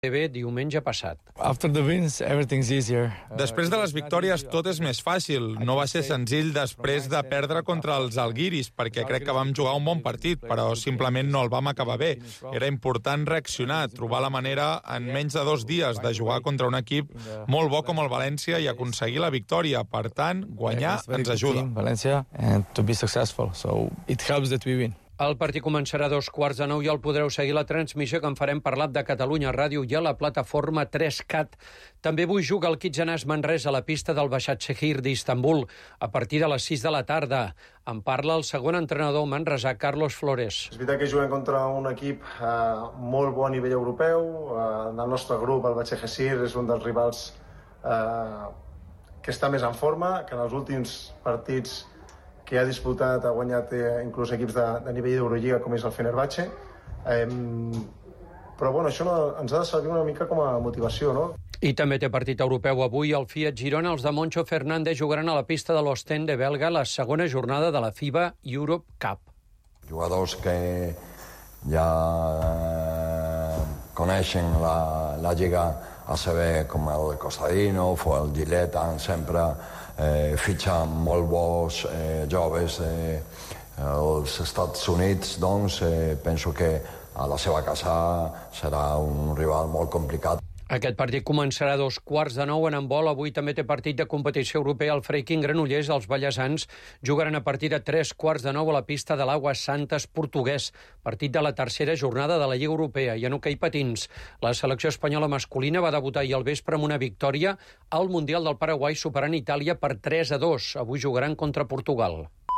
TV diumenge passat. Després de les victòries tot és més fàcil. No va ser senzill després de perdre contra els Algiris, perquè crec que vam jugar un bon partit, però simplement no el vam acabar bé. Era important reaccionar, trobar la manera en menys de 2 dies de jugar contra un equip molt bo com el València i aconseguir la victòria. Per tant, guanyar ens ajuda. El partit començarà a 8:45 i el podreu seguir la transmissió que en farem per l'app de Catalunya Ràdio i a la plataforma 3CAT. També avui juga el Kitzenàs Manresa a la pista del Başakşehir d'Istanbul a partir de les 6 de la tarda. En parla el segon entrenador manresà, Carlos Flores. És veritat que juguem contra un equip molt bo a nivell europeu. Del nostre grup, el Başakşehir, és un dels rivals que està més en forma, que en els últims partits que ha disputat, ha guanyat inclús equips de nivell d'Eurolliga, com és el Fenerbahçe. Però bueno, això ens ha de servir una mica com a motivació, no? I també té partit europeu avui el Fiat Girona. Els de Moncho Fernández jugaran a la pista de l'Ostende belga la segona jornada de la FIBA Europe Cup. Jugadors que ja coneixen la Lliga ACB com el Costadino o el Gilletta, sempre fitxen molt bons joves als Estats Units, doncs penso que a la seva casa serà un rival molt complicat. Aquest partit començarà a 8:15 en handbol. Avui també té partit de competició europea. El Freiking Granollers, els ballesans, jugaran a partir de 3:15 a la pista de l'Aguas Santas portuguès. Partit de la tercera jornada de la Lliga Europea. I en hoquei patins, la selecció espanyola masculina va debutar ahir al vespre amb una victòria al Mundial del Paraguai superant Itàlia per 3-2. Avui jugaran contra Portugal.